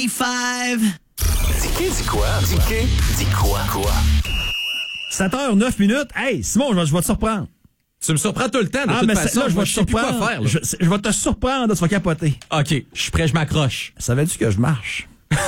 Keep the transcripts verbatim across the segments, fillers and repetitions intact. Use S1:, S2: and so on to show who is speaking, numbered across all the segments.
S1: Five.
S2: Dis dis quoi? Dis dis quoi? Quoi?
S3: sept heures neuf minutes. Hey, Simon, je vais, je vais te surprendre.
S4: Tu me surprends tout le temps, de
S3: ah,
S4: toute
S3: mais
S4: façon.
S3: Là, je vais te
S4: je sais plus
S3: surprendre.
S4: quoi faire. Là.
S3: Je, je vais te surprendre, tu vas capoter.
S4: OK, je suis prêt, je m'accroche.
S3: Savais-tu que je marche?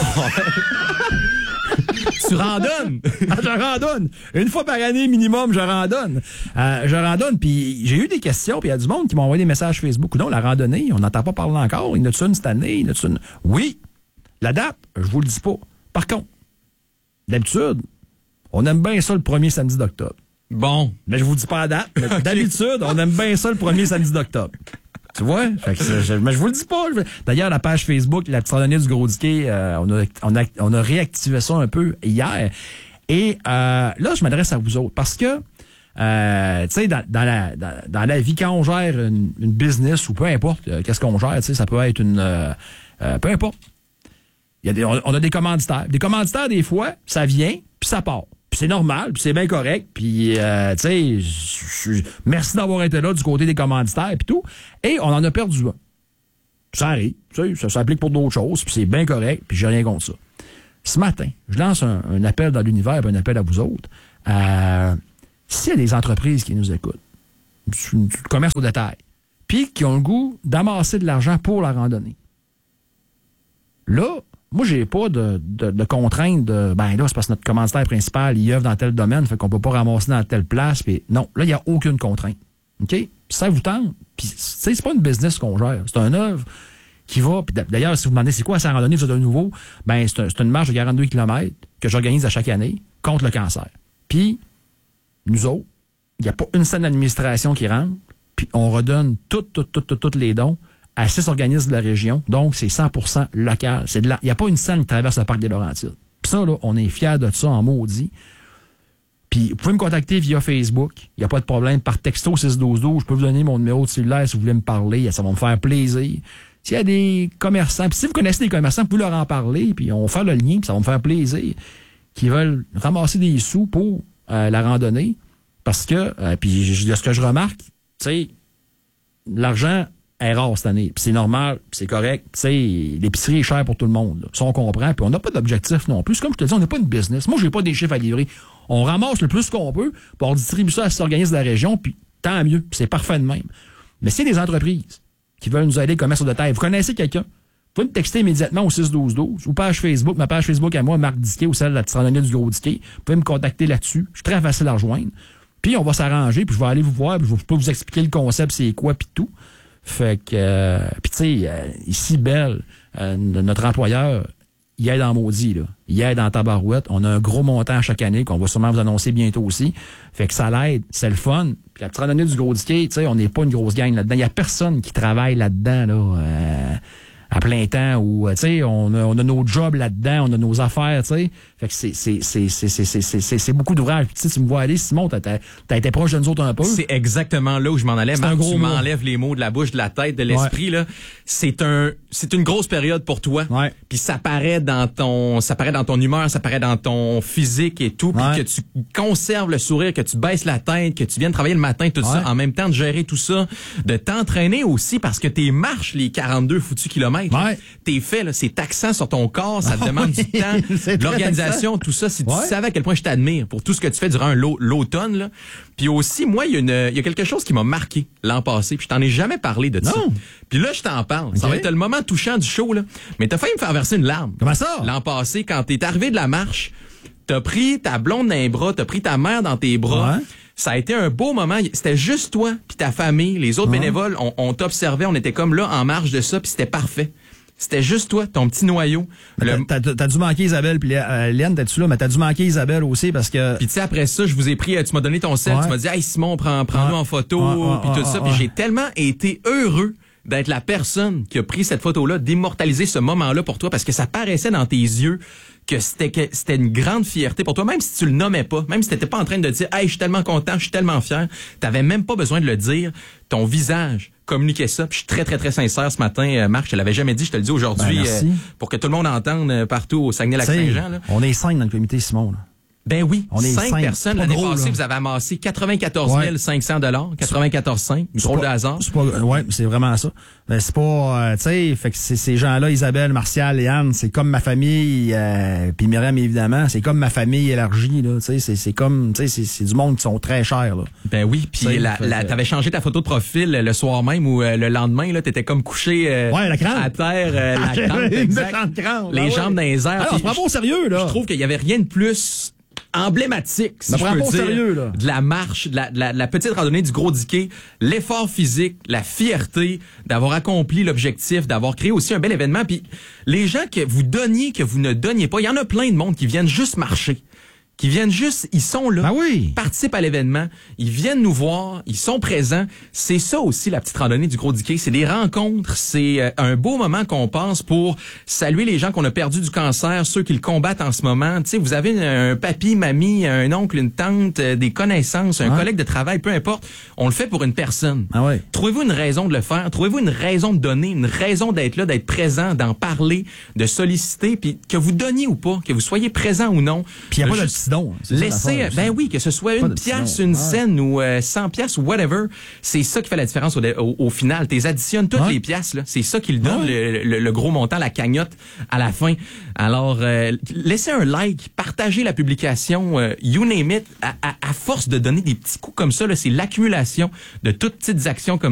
S4: Tu randonnes?
S3: Ah, je randonne. Une fois par année minimum, je randonne. Euh, je randonne, puis j'ai eu des questions, puis il y a du monde qui m'a envoyé des messages Facebook. Non, la randonnée, on n'entend pas parler encore. Il y en a-tu une cette année? Il y en a-tu une... Oui, la date, je vous le dis pas. Par contre, d'habitude, on aime bien ça le premier samedi d'octobre.
S4: Bon.
S3: Mais je vous dis pas la date. Mais
S4: okay.
S3: D'habitude, on aime bien ça le premier samedi d'octobre. Tu vois? Fait que je, mais je vous le dis pas. D'ailleurs, la page Facebook, la petite randonnée du Gros Diquet, euh, on, a, on, a, on a réactivé ça un peu hier. Et euh, là, je m'adresse à vous autres parce que, euh, tu sais, dans, dans, la, dans, dans la vie, quand on gère une, une business ou peu importe, euh, qu'est-ce qu'on gère, tu sais, ça peut être une... Euh, euh, peu importe. Il y a des, on, on a des commanditaires. Des commanditaires, des fois, ça vient, puis ça part. Puis c'est normal, puis c'est bien correct, puis euh, tu sais, merci d'avoir été là du côté des commanditaires puis tout. Et on en a perdu un. Ça arrive, tu sais, ça s'applique pour d'autres choses, puis c'est bien correct, puis j'ai rien contre ça. Ce matin, je lance un, un appel dans l'univers, un appel à vous autres. Euh, S'il y a des entreprises qui nous écoutent, du, du commerce au détail, puis qui ont le goût d'amasser de l'argent pour la randonnée, là, moi, j'ai pas de, de, de contrainte de, ben là, c'est parce que notre commanditaire principal, il œuvre dans tel domaine, fait qu'on peut pas ramasser dans telle place, puis non, là, il n'y a aucune contrainte. OK? Puis ça vous tente, puis tu sais, c'est pas une business qu'on gère, c'est un œuvre qui va, puis d'ailleurs, si vous demandez c'est quoi ça randonnée, vous êtes de nouveau, ben c'est un, c'est une marche de quarante-deux kilomètres que j'organise à chaque année contre le cancer. Puis, nous autres, il n'y a pas une seule administration qui rentre, puis on redonne toutes, toutes, toutes, toutes, toutes les dons à six organismes de la région, donc c'est cent pour cent local. C'est de la... Il n'y a pas une scène qui traverse le parc des Laurentides. Puis ça, là, on est fiers de ça en maudit. Puis vous pouvez me contacter via Facebook. Il n'y a pas de problème. Par texto six douze douze, je peux vous donner mon numéro de cellulaire si vous voulez me parler. Ça va me faire plaisir. S'il y a des commerçants, puis si vous connaissez des commerçants, vous pouvez leur en parler, puis on va faire le lien, puis ça va me faire plaisir, qui veulent ramasser des sous pour euh, la randonnée. Parce que, euh, puis ce que je remarque, tu sais, l'argent est rare cette année. Puis c'est normal, puis c'est correct. Tu sais, l'épicerie est chère pour tout le monde. Là. Ça, on comprend. Puis on n'a pas d'objectif non plus. Comme je te dis, on n'a pas une business. Moi, j'ai pas des chiffres à livrer. On ramasse le plus qu'on peut, puis on distribue ça à cet organisme de la région, puis tant mieux. Puis c'est parfait de même. Mais c'est des entreprises qui veulent nous aider, commerce de taille. Vous connaissez quelqu'un? Vous pouvez me texter immédiatement au six douze douze ou page Facebook, ma page Facebook à moi, Marc Diquet, ou celle de la petite randonnée du Gros Diquet. Vous pouvez me contacter là-dessus. Je suis très facile à rejoindre. Puis on va s'arranger, puis je vais aller vous voir, puis je vais vous expliquer le concept, c'est quoi, puis tout. Fait que, euh, puis tu sais, euh, ici, Belle, euh, notre employeur, il aide en maudit, là. Il aide en tabarouette. On a un gros montant chaque année qu'on va sûrement vous annoncer bientôt aussi. Fait que ça l'aide, c'est le fun. Puis la petite randonnée du Gros Diquet, tu sais, on n'est pas une grosse gang là-dedans. Il n'y a personne qui travaille là-dedans, là, euh, à plein temps, ou, tu sais, on a, on a nos jobs là-dedans, on a nos affaires, tu sais. Fait que c'est, c'est, c'est, c'est, c'est, c'est, c'est, c'est beaucoup d'ouvrage. Tu sais, tu me vois aller, Simon, t'as, t'as, t'as été proche de nous autres un peu.
S4: C'est exactement là où je m'en allais. Marc, tu
S3: mot.
S4: m'enlèves les mots de la bouche, de la tête, de l'esprit, ouais. Là. C'est un, c'est une grosse période pour toi.
S3: Ouais.
S4: Puis ça paraît dans ton, ça paraît dans ton humeur, ça paraît dans ton physique et tout. Puis
S3: ouais.
S4: que tu conserves le sourire, que tu baisses la tête, que tu viennes travailler le matin, tout ouais. ça, en même temps de gérer tout ça, de t'entraîner aussi parce que tes marches, les quarante-deux foutus kilomètres,
S3: ouais.
S4: t'es fait, là, c'est taxant sur ton corps, ça te demande du temps, l'organisation, tout ça. Si tu ouais. savais à quel point je t'admire pour tout ce que tu fais durant l'automne, là. Puis aussi, moi, il y a une, il y a quelque chose qui m'a marqué l'an passé, puis je t'en ai jamais parlé de
S3: non.
S4: ça. Puis là, je t'en parle. Okay. Ça va être le moment touchant du show, là. Mais t'as failli me faire verser une larme.
S3: Comment ça?
S4: L'an passé, quand t'es arrivé de la marche, t'as pris ta blonde dans les bras, t'as pris ta mère dans tes bras. Ouais. Ça a été un beau moment. C'était juste toi puis ta famille. Les autres ouais. bénévoles, on, on t'observait, on était comme là en marge de ça, puis c'était parfait. C'était juste toi, ton petit noyau.
S3: Le... T'as, t'as, t'as dû manquer Isabelle, puis euh, Léane, t'es-tu là? Mais t'as dû manquer Isabelle aussi parce que...
S4: Puis tu sais, après ça, je vous ai pris, tu m'as donné ton sel, ouais. tu m'as dit « Hey Simon, prends, prends-nous ouais. en photo, ouais, ouais, puis tout ouais, ça. Ouais. » Puis j'ai tellement été heureux d'être la personne qui a pris cette photo-là, d'immortaliser ce moment-là pour toi, parce que ça paraissait dans tes yeux que c'était que c'était une grande fierté pour toi, même si tu le nommais pas, même si t'étais pas en train de dire « Hey, je suis tellement content, je suis tellement fier », t'avais même pas besoin de le dire. Ton visage communiquait ça. Puis je suis très, très, très sincère ce matin, euh, Marc, je te l'avais jamais dit, je te le dis aujourd'hui, ben, euh, pour que tout le monde entende euh, partout au Saguenay-Lac-Saint-Jean. Là.
S3: On est cinq dans le comité, Simon. Là.
S4: Ben oui,
S3: On est
S4: cinq,
S3: cinq.
S4: personnes.
S3: Pas
S4: L'année
S3: gros,
S4: passée,
S3: là.
S4: vous avez amassé quatre-vingt-quatorze mille cinq cents dollars, quatre-vingt-quatorze virgule cinq, drôle de hasard.
S3: C'est pas, ouais, c'est vraiment ça. Ben, c'est pas, euh, tu sais, fait que c'est, ces gens-là, Isabelle, Martial et Anne, c'est comme ma famille, euh, puis Myriam, évidemment, c'est comme ma famille élargie, là, tu sais, c'est, c'est comme, tu sais, c'est, c'est du monde qui sont très chers, là.
S4: Ben oui, puis
S3: T'sais,
S4: la,
S3: fait
S4: la,
S3: que-
S4: t'avais changé ta photo de profil le soir même ou euh, le lendemain, là, t'étais comme couché euh,
S3: Ouais, la crampe.
S4: à terre, euh, la
S3: J'avais
S4: crampe,
S3: une
S4: exact.
S3: méchante crampe,
S4: les
S3: ah ouais.
S4: jambes dans les airs.
S3: Alors,
S4: puis
S3: on se prend pas au sérieux, là.
S4: Je trouve qu'il y avait rien de plus emblématique, si
S3: Me
S4: je
S3: prends
S4: peux
S3: pas au
S4: dire,
S3: sérieux, là.
S4: de la marche, de la, de la, de la petite randonnée du Gros Diquet, l'effort physique, la fierté d'avoir accompli l'objectif, d'avoir créé aussi un bel événement. Puis les gens que vous donniez, que vous ne donniez pas, il y en a plein de monde qui viennent juste marcher, qui viennent juste, ils sont là,
S3: Ben oui.
S4: participent à l'événement, ils viennent nous voir, ils sont présents. C'est ça aussi la petite randonnée du Gros Diquet, c'est des rencontres, c'est euh, un beau moment qu'on passe pour saluer les gens qu'on a perdu du cancer, ceux qui le combattent en ce moment. Tu sais, vous avez un papy, mamie, un oncle, une tante, euh, des connaissances, un
S3: Ouais.
S4: collègue de travail, peu importe, on le fait pour une personne.
S3: Ah ouais.
S4: Trouvez-vous une raison de le faire, trouvez-vous une raison de donner, une raison d'être là, d'être présent, d'en parler, de solliciter, puis que vous donniez ou pas, que vous soyez présent ou non.
S3: Puis y a
S4: de
S3: pas de
S4: juste
S3: petit don. c'est ça
S4: Laissez,
S3: l'affaire aussi.
S4: ben oui, que ce soit
S3: Pas
S4: une
S3: de
S4: pièce,
S3: petit
S4: une
S3: nom. Ouais.
S4: scène ou euh, cent pièces ou whatever, c'est ça qui fait la différence au, au, au final. T'es additionnes toutes
S3: Ouais.
S4: les pièces, là. C'est ça qui le donne
S3: Ouais.
S4: le, le, le gros montant, la cagnotte à la fin. Alors, euh, laissez un like, partagez la publication, euh, you name it. À, à, à force de donner des petits coups comme ça, là, c'est l'accumulation de toutes petites actions comme